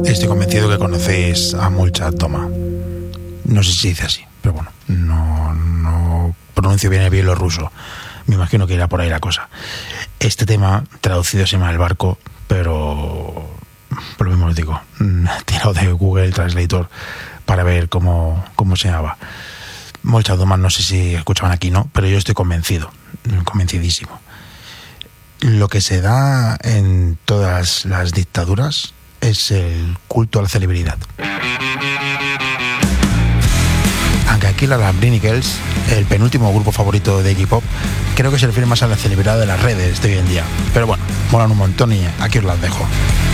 Estoy convencido que conocéis a Mulchat Doma. No sé si se dice así, pero bueno, no pronuncio bien el bielorruso. Me imagino que irá por ahí la cosa. Este tema, traducido, se llama El Barco, pero por lo mismo os digo, tirado de Google Translator para ver cómo se llamaba. Mulchat Doma, no sé si escuchaban aquí, ¿no? Pero yo estoy convencidísimo. Lo que se da en todas las dictaduras es el culto a la celebridad. Aunque aquí la Lambrinicles, el penúltimo grupo favorito de Iggy Pop, creo que se refiere más a la celebridad de las redes de hoy en día. Pero bueno, molan un montón y aquí os las dejo.